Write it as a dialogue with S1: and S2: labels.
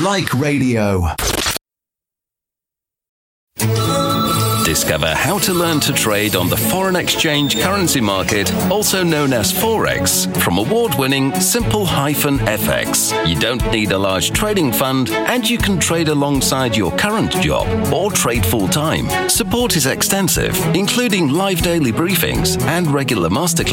S1: Like radio.
S2: Discover how to learn to trade on the foreign exchange currency market, also known as Forex, from award-winning Simple-FX. You don't need a large trading fund, and you can trade alongside your current job or trade full-time. Support is extensive, including live daily briefings and regular masterclasses.